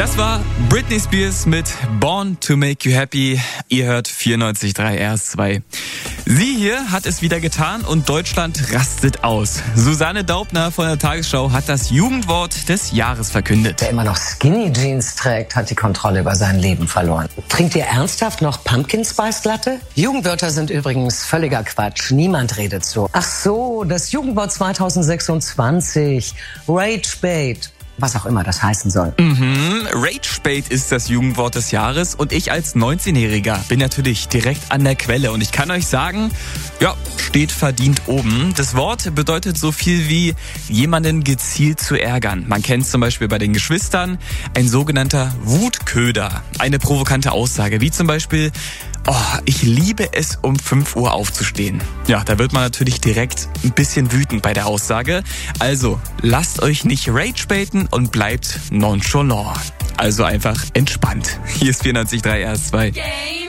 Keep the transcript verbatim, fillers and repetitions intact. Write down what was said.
Das war Britney Spears mit Born to Make You Happy. Ihr hört vierundneunzig Komma drei R S zwei. Sie hier hat es wieder getan und Deutschland rastet aus. Susanne Daubner von der Tagesschau hat das Jugendwort des Jahres verkündet. Wer immer noch Skinny Jeans trägt, hat die Kontrolle über sein Leben verloren. Trinkt ihr ernsthaft noch Pumpkin Spice Latte? Jugendwörter sind übrigens völliger Quatsch. Niemand redet so. Ach so, das Jugendwort zwanzig sechsundzwanzig. Rage Bait. Was auch immer das heißen soll. Mhm, Ragebait ist das Jugendwort des Jahres und ich als neunzehnjähriger bin natürlich direkt an der Quelle und ich kann euch sagen, ja, steht verdient oben. Das Wort bedeutet so viel wie jemanden gezielt zu ärgern. Man kennt es zum Beispiel bei den Geschwistern, ein sogenannter Wutköder, eine provokante Aussage, wie zum Beispiel: Oh, ich liebe es, um fünf Uhr aufzustehen. Ja, da wird man natürlich direkt ein bisschen wütend bei der Aussage. Also, lasst euch nicht ragebaiten und bleibt nonchalant. Also einfach entspannt. Hier ist vierundneunzig Komma drei R S zwei.